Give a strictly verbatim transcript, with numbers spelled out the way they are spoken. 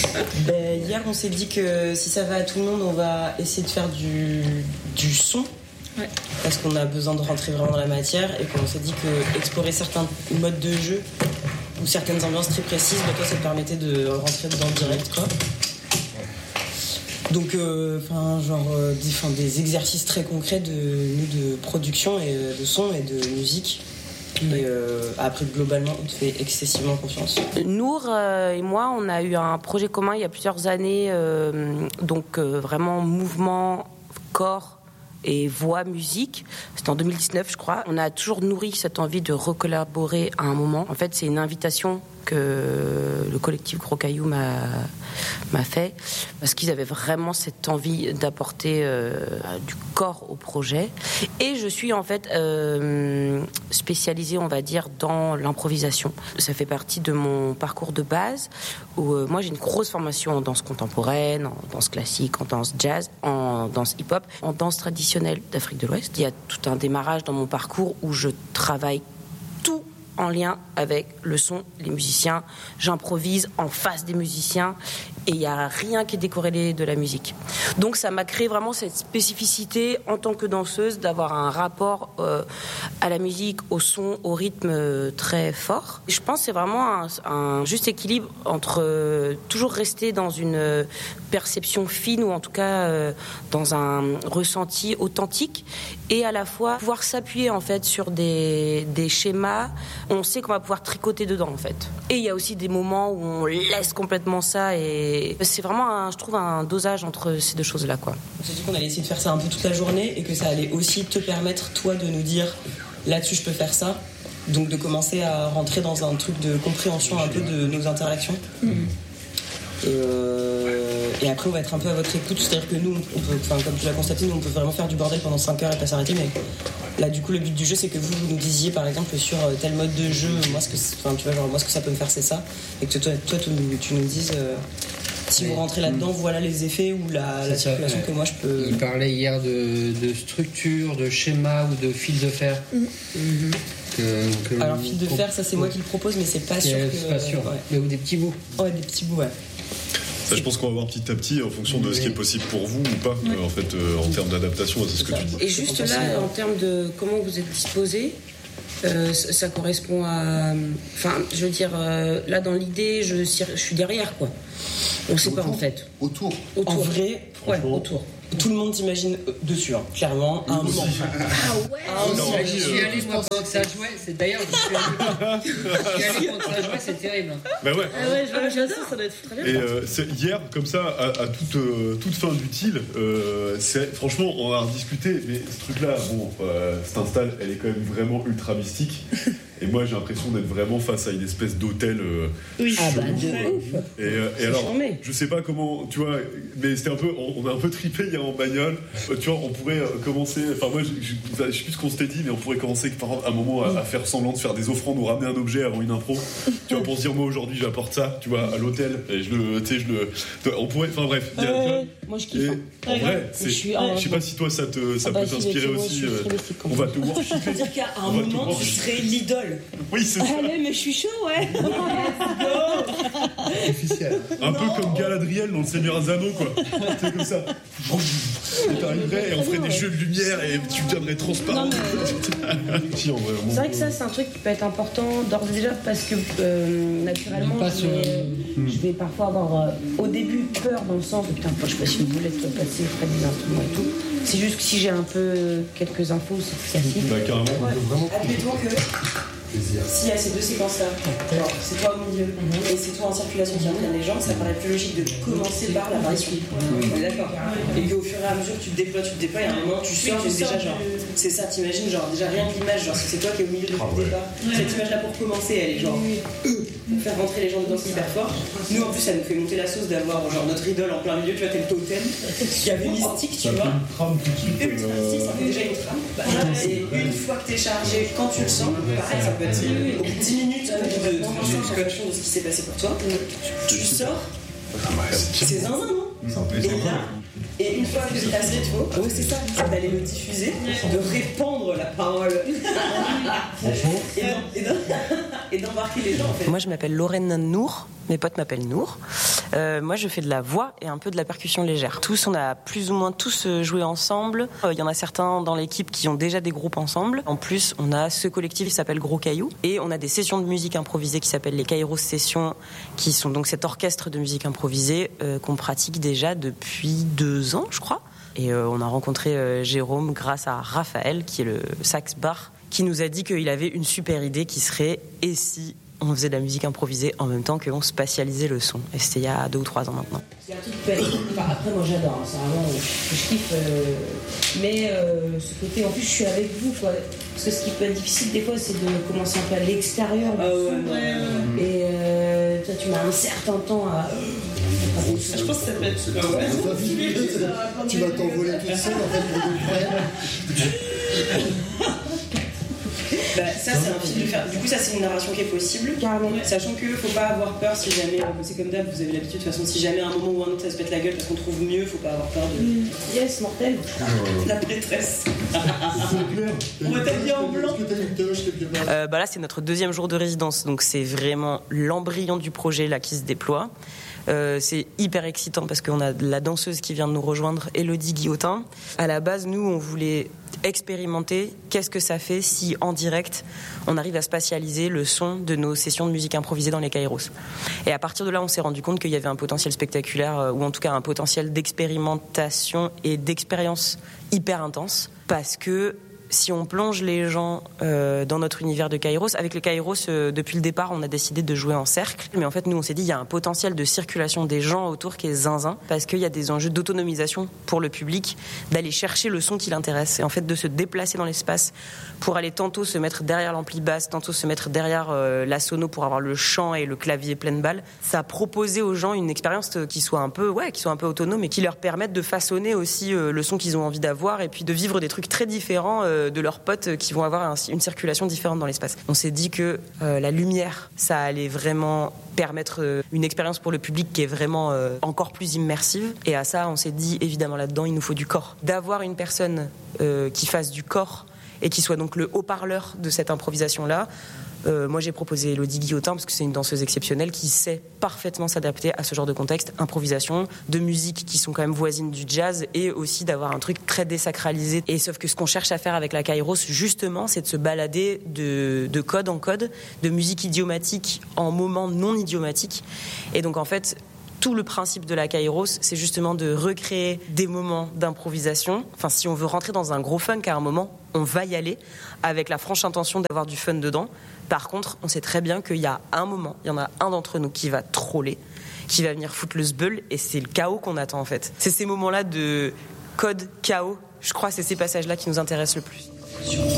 Ben, hier, on s'est dit que si ça va à tout le monde, on va essayer de faire du, du son. Ouais. Parce qu'on a besoin de rentrer vraiment dans la matière et qu'on s'est dit que explorer certains modes de jeu ou certaines ambiances très précises, ben, toi, ça te permettait de rentrer dedans direct, quoi. Donc, euh, genre euh, des, des exercices très concrets de, de production et de son et de musique. Et euh, après, globalement, on te fait excessivement confiance. Nour euh, et moi, on a eu un projet commun il y a plusieurs années, euh, donc euh, vraiment mouvement, corps et voix, musique. C'était en deux mille dix-neuf, je crois. On a toujours nourri cette envie de recollaborer à un moment. En fait, c'est une invitation que le collectif Gros Caillou m'a, m'a fait, parce qu'ils avaient vraiment cette envie d'apporter euh, du corps au projet. Et je suis en fait euh, spécialisée, on va dire, dans l'improvisation. Ça fait partie de mon parcours de base, où euh, moi j'ai une grosse formation en danse contemporaine, en danse classique, en danse jazz, en danse hip-hop, en danse traditionnelle d'Afrique de l'Ouest. Il y a tout un démarrage dans mon parcours où je travaille tout en lien avec le son, les musiciens. J'improvise en face des musiciens et il n'y a rien qui est décorrélé de la musique. Donc ça m'a créé vraiment cette spécificité en tant que danseuse d'avoir un rapport euh, à la musique, au son, au rythme euh, très fort. Et je pense que c'est vraiment un, un juste équilibre entre euh, toujours rester dans une euh, perception fine ou en tout cas euh, dans un ressenti authentique et à la fois pouvoir s'appuyer en fait sur des, des schémas. On sait qu'on va pouvoir tricoter dedans en fait. Et il y a aussi des moments où on laisse complètement ça et c'est vraiment, un, je trouve, un dosage entre ces deux choses-là, quoi. On s'est dit qu'on allait essayer de faire ça un peu toute la journée et que ça allait aussi te permettre, toi, de nous dire là-dessus je peux faire ça. Donc de commencer à rentrer dans un truc de compréhension un peu de nos interactions. Mmh. Et, euh, et après on va être un peu à votre écoute, c'est-à-dire que nous, on peut, enfin, comme tu l'as constaté, nous on peut vraiment faire du bordel pendant cinq heures et pas s'arrêter, mais là du coup le but du jeu c'est que vous, vous nous disiez par exemple sur tel mode de jeu, moi ce que, enfin, tu vois, genre, moi ce que ça peut me faire c'est ça, et que toi, toi tu, tu nous dises euh, si vous rentrez là-dedans, voilà les effets ou la, la circulation ça, ouais. que moi je peux... Il parlait hier de, de structure, de schéma ou de fil de fer. Mmh. Mmh. Que, que Alors fil de fer, ça c'est moi qui le propose, mais c'est pas sûr que... C'est pas sûr, euh, ouais. mais ou des petits bouts. Ouais, des petits bouts, ouais. Ça, je pense qu'on va voir petit à petit en fonction de ce qui est possible pour vous ou pas, ouais. euh, en fait, euh, en termes d'adaptation, c'est ce que tu dis. Et juste là, en termes de comment vous êtes disposés, euh, ça, ça correspond à... Enfin, je veux dire, euh, là, dans l'idée, je, je suis derrière, quoi. On sait pas, en fait. Autour. Autour. En vrai, ouais, autour. Tout le monde t'imagine dessus, hein, clairement, à un moment. Ah ouais ah, non, Je suis allé, moi, pendant que ça jouait. C'est d'ailleurs, je suis allé, je suis allé pendant que ça jouait, c'est terrible. Bah ouais. Ah ouais, je vois ça, ça doit être très bien. Et euh, c'est, hier, comme ça, à, à toute, euh, toute fin d'utile, euh, c'est, franchement, on a rediscuté, mais ce truc-là, bon, euh, cette install, elle est quand même vraiment ultra mystique. Et moi, j'ai l'impression d'être vraiment face à une espèce d'hôtel. Euh, oui, ah bah, de ouf. Et, euh, et alors, je sais pas comment, tu vois, mais c'était un peu, on, on a un peu trippé hier en bagnole. Euh, tu vois, on pourrait euh, commencer. Enfin, moi, je, je, je sais plus ce qu'on s'était dit, mais on pourrait commencer par un moment à, à faire semblant de faire des offrandes ou ramener un objet avant une impro. Tu vois, pour se dire, moi aujourd'hui, j'apporte ça, tu vois, à l'hôtel. Et je le, tu sais, je le. On pourrait, enfin bref. Il y a, euh, moi, je kiffe. En vrai, c'est, je, suis, euh, je sais pas si toi, ça te, ça ah bah, peut t'inspirer aussi. Euh, on va te worshiper. C'est-à-dire qu'à un moment, tu serais l'idole. Oui, c'est ça. Allez, mais je suis chaud, ouais. Officiel. Un non. peu comme Galadriel dans Le Seigneur des Anneaux, quoi. C'est comme ça. Et t'arriverais et on ferait des jeux de lumière et tu deviendrais transparent. Non, mais... c'est vrai que ça, c'est un truc qui peut être important d'ores et déjà parce que euh, naturellement, je vais, je vais parfois avoir euh, au début peur dans le sens de putain, je passe une boulette, passer près des instruments et tout. C'est juste que si j'ai un peu quelques infos, c'est plus facile. Bah, carrément. Ouais. Admettons que. S'il y a ces deux séquences-là, genre c'est toi au milieu mm-hmm. et c'est toi en circulation qui entraîne les gens, ça paraît plus logique de commencer par l'apparition. Mm-hmm. On est d'accord. Et qu'au fur et à mesure tu te déploies, tu te déploies, et à un moment tu sors, mais déjà genre, c'est ça, t'imagines, genre déjà rien que l'image, genre si c'est toi qui es au milieu de ton départ, cette image-là pour commencer, elle est genre faire rentrer les gens dedans hyper fort. Nous en plus ça nous fait monter la sauce d'avoir genre notre idole en plein milieu, tu vois, t'es le totem, il y avait mystique, tu vois. Une trame tout de suite. Si, ça fait déjà une trame. Et une fois que t'es chargé, quand tu le sens, pareil, ça peut être dix minutes de transcription de ce qui s'est passé pour toi. Tu sors, c'est zinzin, non? Et là, et une fois que tu as ce rythme, oh, c'est ça, c'est d'aller le diffuser, de répandre la parole et, et, d'embarquer les gens en fait. Moi je m'appelle Lorraine Nour, mes potes m'appellent Nour. euh, Moi, je fais de la voix et un peu de la percussion légère. Tous, on a plus ou moins tous joué ensemble. Il euh, y en a certains dans l'équipe qui ont déjà des groupes ensemble. En plus, on a ce collectif qui s'appelle Gros Caillou. Et on a des sessions de musique improvisée qui s'appellent les Kairos Sessions, qui sont donc cet orchestre de musique improvisée euh, qu'on pratique déjà depuis deux ans, je crois. Et euh, on a rencontré euh, Jérôme grâce à Raphaël, qui est le sax bar, qui nous a dit qu'il avait une super idée qui serait « et si on faisait de la musique improvisée en même temps qu'on spatialisait le son ?» Et c'était il y a deux ou trois ans maintenant. C'est un truc qui peut être... Enfin, après, moi j'adore, hein, c'est vraiment... Je kiffe, euh... mais euh, ce côté, en plus, je suis avec vous, quoi. Parce que ce qui peut être difficile des fois, c'est de commencer un peu à l'extérieur. Ah ouais, ouais, ouais. Et euh, toi, tu mets un certain temps à... Je pense que ça peut être super ouais. Tu vas t'envoler toute seule en fait pour de vrai. Bah, ça c'est un film de faire. Du coup ça c'est une narration qui est possible. Carrément. Sachant que faut pas avoir peur si jamais, c'est comme d'hab, vous avez l'habitude de toute façon, si jamais à un moment ou un autre ça se pète la gueule parce qu'on trouve mieux, faut pas avoir peur de. Mm. Yes, mortel. La prêtresse. On va t'habiller en blanc. Euh, bah là c'est notre deuxième jour de résidence, donc c'est vraiment l'embryon du projet là qui se déploie. Euh, c'est hyper excitant parce qu'on a la danseuse qui vient de nous rejoindre, Elodie Guillotin. À la base, nous, on voulait expérimenter qu'est-ce que ça fait si, en direct, on arrive à spatialiser le son de nos sessions de musique improvisée dans les Kairos. Et à partir de là, on s'est rendu compte qu'il y avait un potentiel spectaculaire, ou en tout cas un potentiel d'expérimentation et d'expérience hyper intense, parce que si on plonge les gens euh, dans notre univers de Kairos, avec le Kairos, euh, depuis le départ, on a décidé de jouer en cercle. Mais en fait, nous, on s'est dit, il y a un potentiel de circulation des gens autour qui est zinzin, parce qu'il y a des enjeux d'autonomisation pour le public, d'aller chercher le son qui l'intéresse, et en fait de se déplacer dans l'espace pour aller tantôt se mettre derrière l'ampli basse, tantôt se mettre derrière euh, la sono pour avoir le chant et le clavier pleine balle. Ça a proposé aux gens une expérience qui soit un peu, ouais, qui soit un peu autonome et qui leur permette de façonner aussi euh, le son qu'ils ont envie d'avoir, et puis de vivre des trucs très différents euh, de leurs potes qui vont avoir un, une circulation différente dans l'espace. On s'est dit que euh, la lumière, ça allait vraiment permettre euh, une expérience pour le public qui est vraiment euh, encore plus immersive. Et à ça, on s'est dit, évidemment, là-dedans, il nous faut du corps. D'avoir une personne euh, qui fasse du corps et qui soit donc le haut-parleur de cette improvisation-là. Euh, moi, j'ai proposé Elodie Guillotin parce que c'est une danseuse exceptionnelle qui sait parfaitement s'adapter à ce genre de contexte, improvisation, de musique qui sont quand même voisines du jazz, et aussi d'avoir un truc très désacralisé. Et sauf que ce qu'on cherche à faire avec la Kairos, justement, c'est de se balader de, de code en code, de musique idiomatique en moments non idiomatiques. Et donc, en fait, tout le principe de la Kairos, c'est justement de recréer des moments d'improvisation. Enfin, si on veut rentrer dans un gros funk à un moment, on va y aller avec la franche intention d'avoir du fun dedans. Par contre, on sait très bien qu'il y a un moment, il y en a un d'entre nous qui va troller, qui va venir foutre le sbeul, et c'est le chaos qu'on attend en fait. C'est ces moments-là de code chaos, je crois que c'est ces passages-là qui nous intéressent le plus.